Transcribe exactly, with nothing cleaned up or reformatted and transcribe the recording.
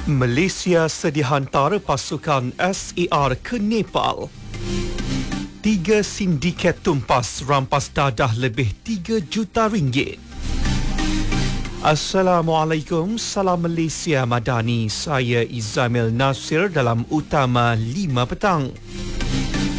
Malaysia sedia hantar pasukan S A R ke Nepal. Tiga sindiket tumpas rampas dadah lebih tiga juta ringgit. Assalamualaikum, salam Malaysia Madani. Saya Izamil Nasir dalam Utama lima petang.